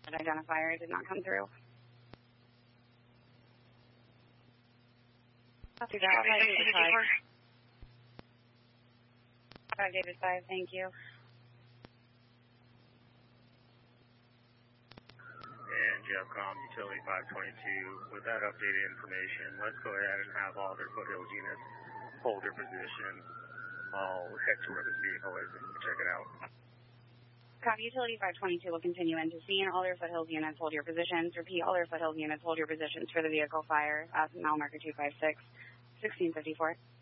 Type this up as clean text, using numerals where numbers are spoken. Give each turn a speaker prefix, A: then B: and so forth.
A: identifier did not come through. Copy that. 5 David 5, thank you.
B: And JEVCOM Utility 522, with that updated information, let's go ahead and have all their foothills units hold their position. I'll head to where this vehicle is and check it out.
A: Copy, Utility 522 will continue into scene. All your foothills units hold your positions. Repeat, all your foothills units hold your positions for the vehicle fire. Mile marker 256, 1654.